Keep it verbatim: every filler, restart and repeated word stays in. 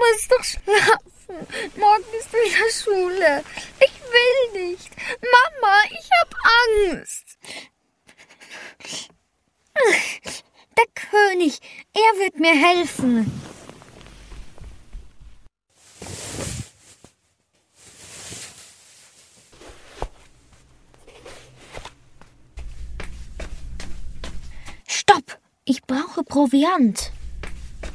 muss doch schlafen. Morgen ist wieder Schule. Ich will nicht. Mama, ich hab Angst. Der König, er wird mir helfen. Stopp! Ich brauche Proviant.